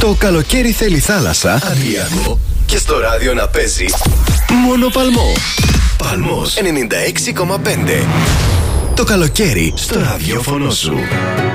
Το καλοκαίρι θέλει θάλασσα, Αντριακό, και στο ράδιο να παίζει μόνο Παλμό. Παλμός 96,5. Το καλοκαίρι στο ραδιόφωνο σου.